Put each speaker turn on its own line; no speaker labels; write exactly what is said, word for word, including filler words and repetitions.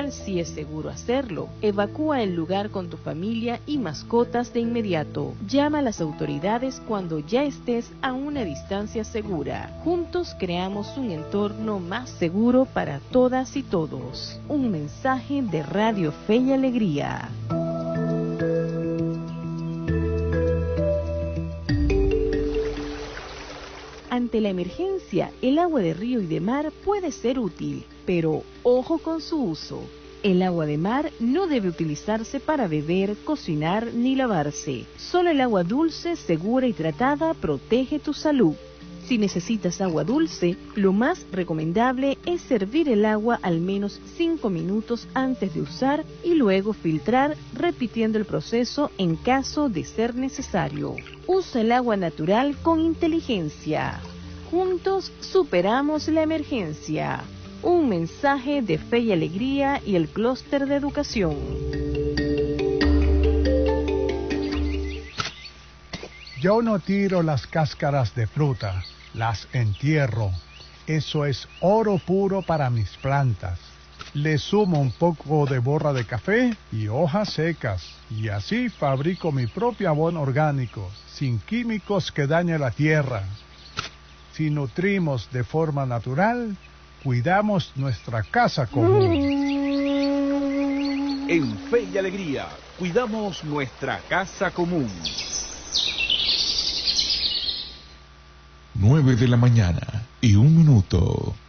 verificar si es seguro hacerlo. Evacúa el lugar con tu familia y mascotas de inmediato. Llama a las autoridades cuando ya estés a una distancia segura. Juntos creamos un entorno más seguro para todas y todos. Un mensaje de Radio Fe y Alegría. Ante la emergencia, el agua de río y de mar puede ser útil, pero ojo con su uso. El agua de mar no debe utilizarse para beber, cocinar ni lavarse. Solo el agua dulce, segura y tratada protege tu salud. Si necesitas agua dulce, lo más recomendable es servir el agua al menos cinco minutos antes de usar y luego filtrar, repitiendo el proceso en caso de ser necesario. Usa el agua natural con inteligencia. Juntos superamos la emergencia. Un mensaje de Fe y Alegría y el Clúster de Educación.
Yo no tiro las cáscaras de fruta, las entierro. Eso es oro puro para mis plantas. Le sumo un poco de borra de café y hojas secas, y así fabrico mi propio abono orgánico, sin químicos que dañen la tierra. Si nutrimos de forma natural, cuidamos nuestra casa común.
En Fe y Alegría, cuidamos nuestra casa común.
Nueve de la mañana y un minuto.